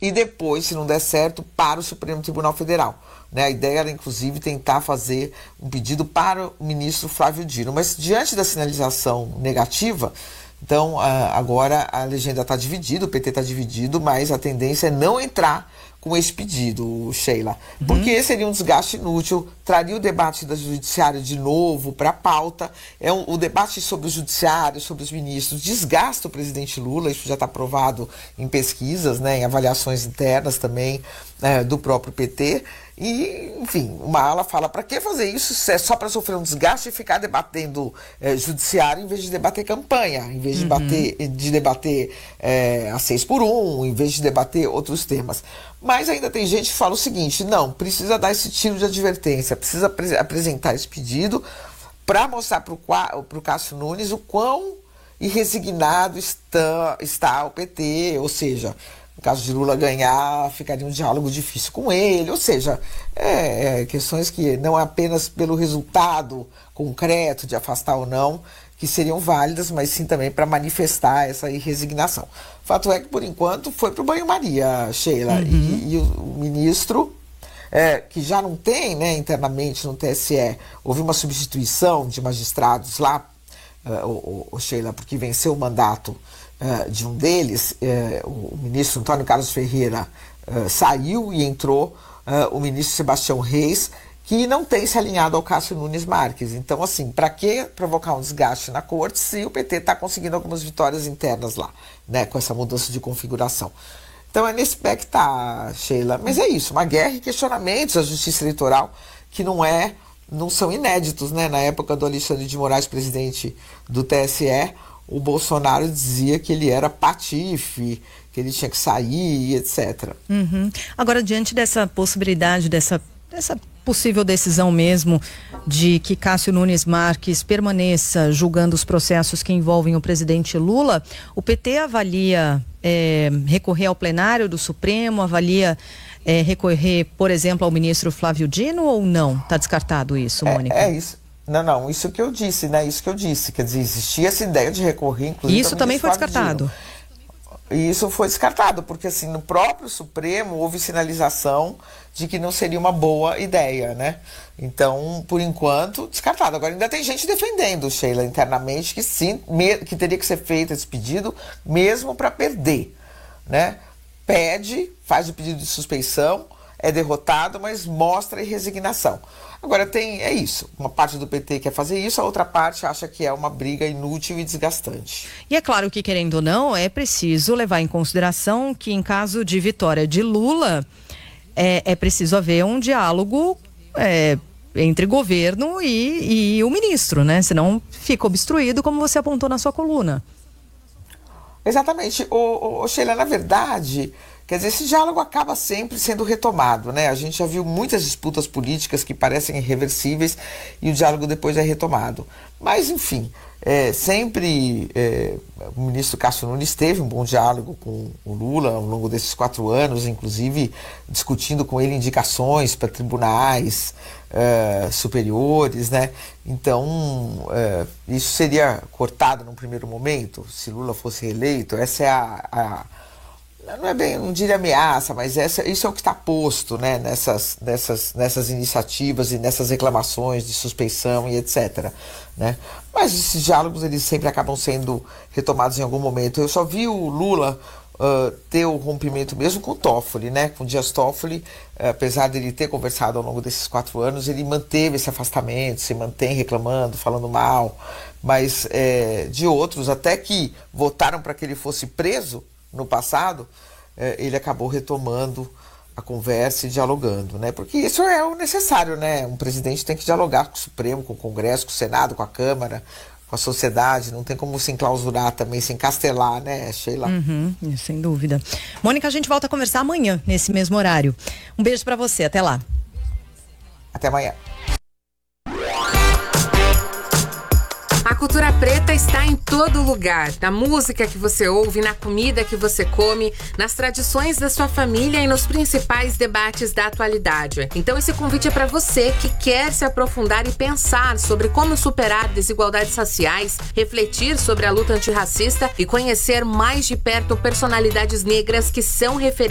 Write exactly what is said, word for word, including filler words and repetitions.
e depois, se não der certo, para o Supremo Tribunal Federal. Né? A ideia era, inclusive, tentar fazer um pedido para o ministro Flávio Dino. Mas, diante da sinalização negativa, então, agora a legenda está dividida, o P T está dividido, mas a tendência é não entrar com esse pedido, Sheila. Uhum. Porque seria um desgaste inútil, traria o debate do judiciário de novo para a pauta. É um, o debate sobre o judiciário, sobre os ministros, desgasta o presidente Lula, isso já está provado em pesquisas, né, em avaliações internas também é, do próprio P T. E, enfim, uma ala fala, para que fazer isso se é só para sofrer um desgaste e ficar debatendo é, judiciário em vez de debater campanha, em vez de, uhum. bater, de debater é, a seis por um, em vez de debater outros temas. Mas ainda tem gente que fala o seguinte, não, precisa dar esse tiro de advertência, precisa apre- apresentar esse pedido para mostrar para o Cássio Nunes o quão irresignado está, está o P T, ou seja, no caso de Lula ganhar, ficaria um diálogo difícil com ele, ou seja, é, é, questões que não é apenas pelo resultado concreto de afastar ou não, que seriam válidas, mas sim também para manifestar essa resignação. Fato é que, por enquanto, foi para o banho-maria, Sheila, uhum. e, e o, o ministro, é, que já não tem, né, internamente no T S E, houve uma substituição de magistrados lá, uh, o, o, Sheila, porque venceu o mandato uh, de um deles, uh, o, o ministro Antônio Carlos Ferreira uh, saiu e entrou uh, o ministro Sebastião Reis, que não tem se alinhado ao Cássio Nunes Marques. Então, assim, para que provocar um desgaste na corte se o P T está conseguindo algumas vitórias internas lá, né, com essa mudança de configuração? Então, é nesse pé que tá, Sheila. Mas é isso, uma guerra e questionamentos à justiça eleitoral que não é, não são inéditos, né? Na época do Alexandre de Moraes, presidente do T S E, o Bolsonaro dizia que ele era patife, que ele tinha que sair, etcétera. Uhum. Agora, diante dessa possibilidade, dessa, dessa possível decisão mesmo de que Cássio Nunes Marques permaneça julgando os processos que envolvem o presidente Lula, o P T avalia é, recorrer ao plenário do Supremo, avalia é, recorrer, por exemplo, ao ministro Flávio Dino ou não? Está descartado isso, Mônica? É, é isso. Não, não, isso que eu disse, né? Isso que eu disse. Quer dizer, existia essa ideia de recorrer, inclusive. Isso também foi descartado. E isso foi descartado, porque assim, no próprio Supremo houve sinalização de que não seria uma boa ideia, né? Então, por enquanto, descartado. Agora, ainda tem gente defendendo, Sheila, internamente, que sim, me, que teria que ser feito esse pedido, mesmo para perder, né? Pede, faz o pedido de suspeição, é derrotado, mas mostra a resignação. Agora, tem, é isso, uma parte do P T quer fazer isso, a outra parte acha que é uma briga inútil e desgastante. E é claro que, querendo ou não, é preciso levar em consideração que, em caso de vitória de Lula, é, é preciso haver um diálogo é, entre governo e, e o ministro, né? Senão fica obstruído, como você apontou na sua coluna. Exatamente. O, o, Sheila, na verdade, quer dizer, esse diálogo acaba sempre sendo retomado, né? A gente já viu muitas disputas políticas que parecem irreversíveis e o diálogo depois é retomado. Mas, enfim, é, sempre é, o ministro Cássio Nunes teve um bom diálogo com o Lula ao longo desses quatro anos, inclusive discutindo com ele indicações para tribunais é, superiores, né? Então, é, isso seria cortado num primeiro momento, se Lula fosse reeleito. Essa é a... a não é bem, não diria ameaça, mas essa, isso é o que está posto, né, nessas, nessas, nessas iniciativas e nessas reclamações de suspeição e etcétera. Né? Mas esses diálogos eles sempre acabam sendo retomados em algum momento. Eu só vi o Lula uh, ter o rompimento mesmo com o Toffoli, né, com o Dias Toffoli, uh, apesar dele ter conversado ao longo desses quatro anos, ele manteve esse afastamento, se mantém reclamando, falando mal, mas é, de outros, até que votaram para que ele fosse preso no passado, eh, ele acabou retomando a conversa e dialogando, né? Porque isso é o necessário, né? Um presidente tem que dialogar com o Supremo, com o Congresso, com o Senado, com a Câmara, com a sociedade. Não tem como se enclausurar também, se encastelar, né, Sheila? Uhum, sem dúvida. Mônica, a gente volta a conversar amanhã, nesse mesmo horário. Um beijo pra você, até lá. Até amanhã. A cultura preta está em todo lugar, na música que você ouve, na comida que você come, nas tradições da sua família e nos principais debates da atualidade. Então esse convite é para você que quer se aprofundar e pensar sobre como superar desigualdades raciais, refletir sobre a luta antirracista e conhecer mais de perto personalidades negras que são referências